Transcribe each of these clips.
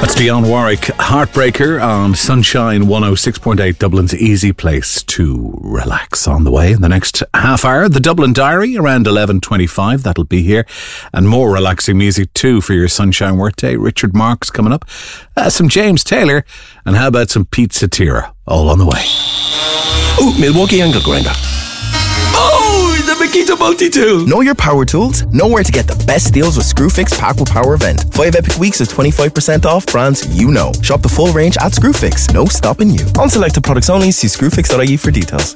That's Dionne Warwick, Heartbreaker on Sunshine 106.8, Dublin's easy place to relax. On the way in the next half hour, the Dublin Diary around 11:25. That'll be here. And more relaxing music too for your Sunshine workday. Richard Marx coming up. Some James Taylor. And how about some Pizza Tira? All on the way. Oh, Milwaukee angle grinder. Oh, the Makita multi-tool. Know your power tools? Know where to get the best deals with Screwfix Pack with Power event. 5 epic weeks of 25% off brands you know. Shop the full range at Screwfix. No stopping you. On selected products only. See screwfix.ie for details.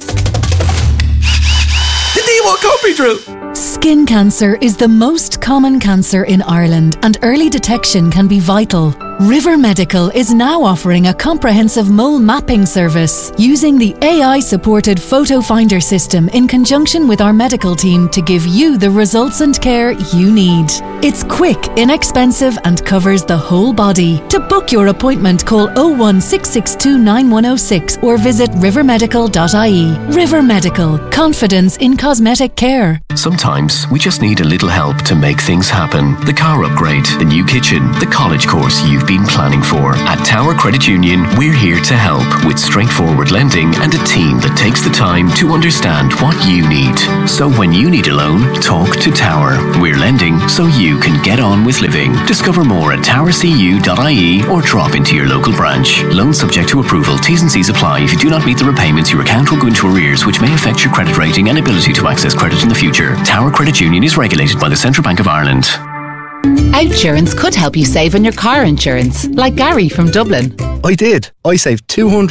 The D1 copy drill. Skin cancer is the most common cancer in Ireland, and early detection can be vital. River Medical is now offering a comprehensive mole mapping service using the AI-supported Photo Finder system in conjunction with our medical team to give you the results and care you need. It's quick, inexpensive and covers the whole body. To book your appointment, call 01662 9106 or visit rivermedical.ie. River Medical. Confidence in cosmetic care. Sometimes we just need a little help to make things happen. The car upgrade, the new kitchen, the college course you've been planning for. At Tower Credit Union, we're here to help with straightforward lending and a team that takes the time to understand what you need. So when you need a loan, talk to Tower. We're lending so you can get on with living. Discover more at towercu.ie or drop into your local branch. Loan subject to approval. T's and C's apply. If you do not meet the repayments, your account will go into arrears, which may affect your credit rating and ability to access credit in the future. Tower Credit Union is regulated by the Central Bank of Ireland. Outsurance could help you save on your car insurance, like Gary from Dublin. I did. I saved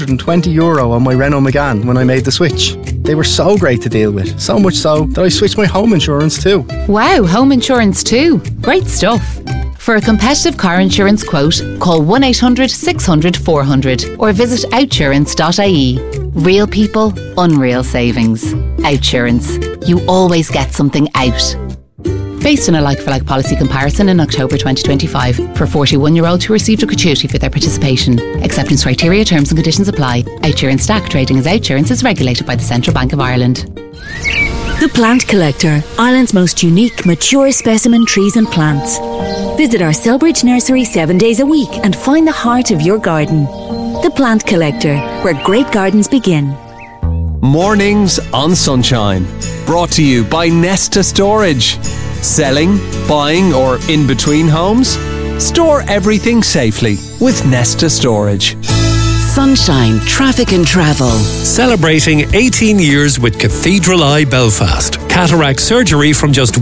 €220 on my Renault Megane when I made the switch. They were so great to deal with, so much so that I switched my home insurance too. Wow, home insurance too. Great stuff. For a competitive car insurance quote, call 1-800-600-400 or visit outsurance.ie. Real people, unreal savings. Outsurance. You always get something out. Based on a like-for-like policy comparison in October 2025 for 41-year-olds who received a gratuity for their participation. Acceptance criteria, terms and conditions apply. Outsurance Stack trading as Outsurance is regulated by the Central Bank of Ireland. The Plant Collector, Ireland's most unique, mature specimen trees and plants. Visit our Selbridge nursery 7 days a week and find the heart of your garden. The Plant Collector, where great gardens begin. Mornings on Sunshine. Brought to you by Nesta Storage. Selling, buying or in between homes? Store everything safely with Nesta Storage. Sunshine Traffic and Travel. Celebrating 18 years with Cathedral Eye Belfast. Cataract surgery from just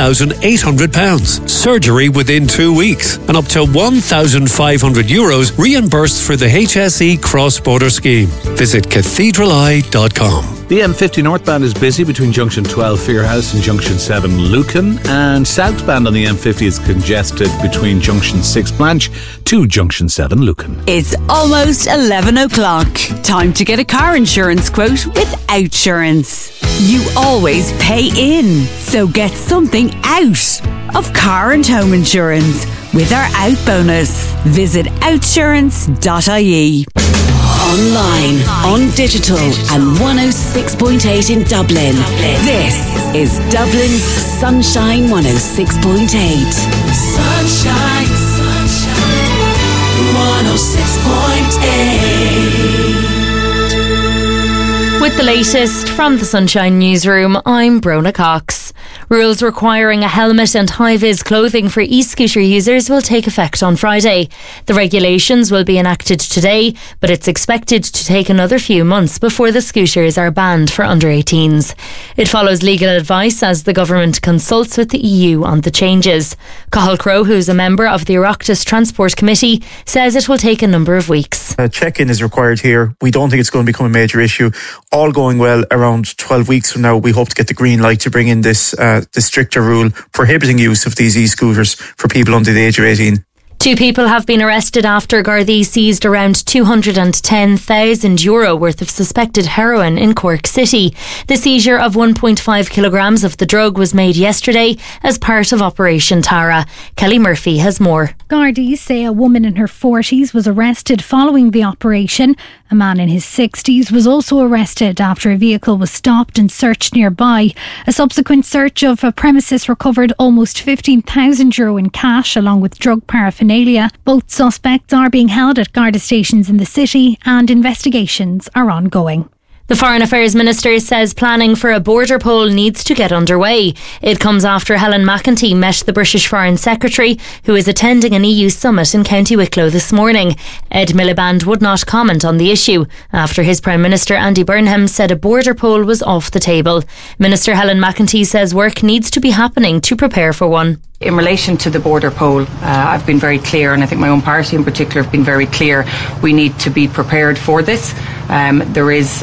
£1,800. Surgery within 2 weeks. And up to €1,500 reimbursed for the HSE cross-border scheme. Visit cathedraleye.com. The M50 northbound is busy between Junction 12 Fearhouse and Junction 7 Lucan, and southbound on the M50 is congested between Junction 6 Blanche to Junction 7 Lucan. It's almost 11 o'clock. Time to get a car insurance quote with Outsurance. You always pay in, so get something out of car and home insurance with our Out bonus. Visit outsurance.ie. Online, on digital and 106.8 in Dublin. This is Dublin's Sunshine 106.8. Sunshine, sunshine, 106.8. With the latest from the Sunshine Newsroom, I'm Brona Cox. Rules requiring a helmet and high-vis clothing for e-scooter users will take effect on Friday. The regulations will be enacted today, but it's expected to take another few months before the scooters are banned for under-18s. It follows legal advice as the government consults with the EU on the changes. Cathal Crowe, who's a member of the Oireachtas Transport Committee, says it will take a number of weeks. A check-in is required here. We don't think it's going to become a major issue. All going well, around 12 weeks from now, we hope to get the green light to bring in this stricter rule prohibiting use of these e-scooters for people under the age of 18. 2 people have been arrested after Gardaí seized around €210,000 worth of suspected heroin in Cork City. The seizure of 1.5 kilograms of the drug was made yesterday as part of Operation Tara. Kelly Murphy has more. Gardaí say a woman in her 40s was arrested following the operation. A man in his 60s was also arrested after a vehicle was stopped and searched nearby. A subsequent search of a premises recovered almost €15,000 in cash along with drug paraphernalia paraphernalia. Both suspects are being held at Garda stations in the city and investigations are ongoing. The Foreign Affairs Minister says planning for a border poll needs to get underway. It comes after Helen McEntee met the British Foreign Secretary, who is attending an EU summit in County Wicklow this morning. Ed Miliband would not comment on the issue after his Prime Minister Andy Burnham said a border poll was off the table. Minister Helen McEntee says work needs to be happening to prepare for one. In relation to the border poll, I've been very clear, and I think my own party in particular have been very clear, we need to be prepared for this. There is,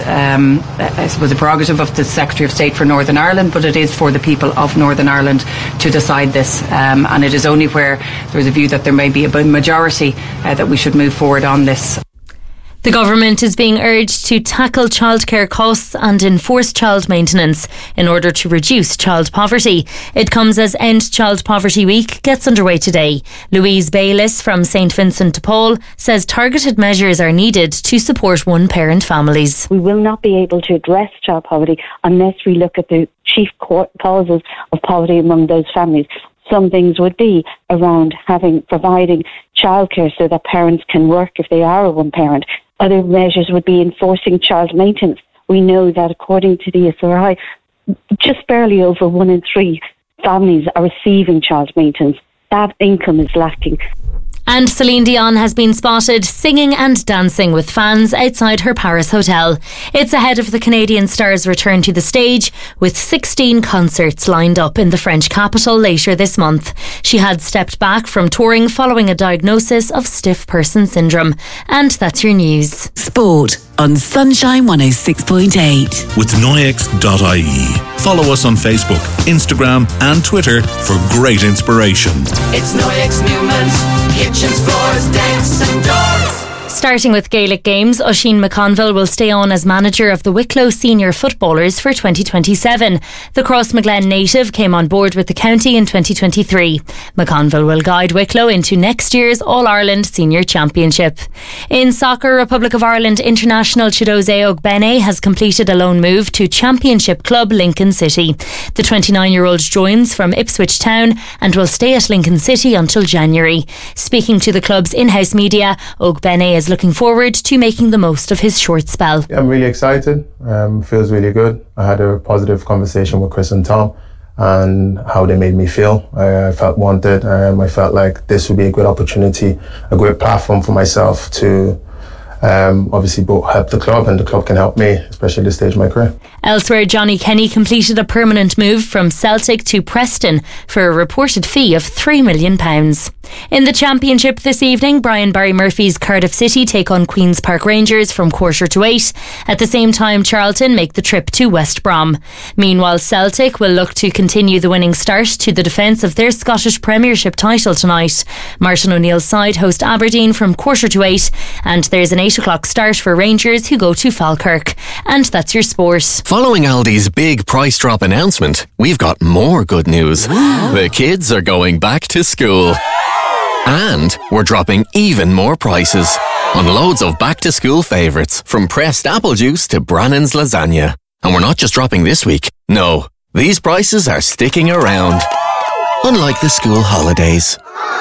I suppose, a prerogative of the Secretary of State for Northern Ireland, but it is for the people of Northern Ireland to decide this. And it is only where there is a view that there may be a majority that we should move forward on this. The government is being urged to tackle childcare costs and enforce child maintenance in order to reduce child poverty. It comes as End Child Poverty Week gets underway today. Louise Bayliss from St Vincent de Paul says targeted measures are needed to support one-parent families. We will not be able to address child poverty unless we look at the chief causes of poverty among those families. Some things would be around providing childcare so that parents can work if they are a one parent. Other measures would be enforcing child maintenance. We know that according to the SRI, just barely over 1 in 3 families are receiving child maintenance. That income is lacking. And Celine Dion has been spotted singing and dancing with fans outside her Paris hotel. It's ahead of the Canadian star's return to the stage, with 16 concerts lined up in the French capital later this month. She had stepped back from touring following a diagnosis of stiff person syndrome. And that's your news. Sport on Sunshine 106.8. With Noyex.ie. Follow us on Facebook, Instagram and Twitter for great inspiration. It's Noyex Newman's kitchens, floors, decks and doors. Starting with Gaelic games, Oisín McConville will stay on as manager of the Wicklow senior footballers for 2027. The Crossmaglen native came on board with the county in 2023. McConville will guide Wicklow into next year's All-Ireland Senior Championship. In soccer, Republic of Ireland international Chidozie Ogbene has completed a loan move to Championship club Lincoln City. The 29-year-old joins from Ipswich Town and will stay at Lincoln City until January. Speaking to the club's in-house media, Ogbene is looking forward to making the most of his short spell. Yeah, I'm really excited. Feels really good. I had a positive conversation with Chris and Tom and how they made me feel. I felt wanted. I felt like this would be a good opportunity, a great platform for myself to obviously both help the club and the club can help me, especially at this stage of my career. Elsewhere, Johnny Kenny completed a permanent move from Celtic to Preston for a reported fee of £3 million. In the Championship this evening, Brian Barry Murphy's Cardiff City take on Queen's Park Rangers from 7:45. At the same time, Charlton make the trip to West Brom. Meanwhile, Celtic will look to continue the winning start to the defence of their Scottish Premiership title tonight. Martin O'Neill's side host Aberdeen from 7:45, and there's an 8 o'clock start for Rangers who go to Falkirk. And that's your sport. Following Aldi's big price drop announcement, we've got more good news. The kids are going back to school. And we're dropping even more prices on loads of back-to-school favourites, from pressed apple juice to Brannan's lasagna. And we're not just dropping this week. No, these prices are sticking around. Unlike the school holidays.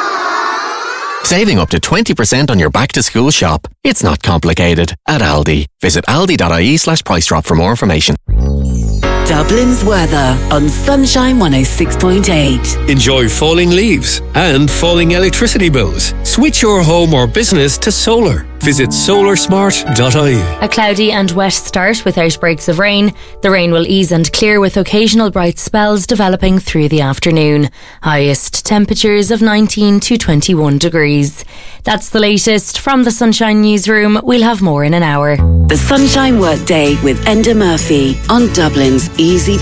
Saving up to 20% on your back-to-school shop. It's not complicated at Aldi. Visit aldi.ie/price drop for more information. Dublin's weather on Sunshine 106.8. Enjoy falling leaves and falling electricity bills. Switch your home or business to solar. Visit solarsmart.ie. A cloudy and wet start with outbreaks of rain. The rain will ease and clear with occasional bright spells developing through the afternoon. Highest temperatures of 19 to 21 degrees. That's the latest from the Sunshine Newsroom. We'll have more in an hour. The Sunshine Workday with Enda Murphy on Dublin's Easy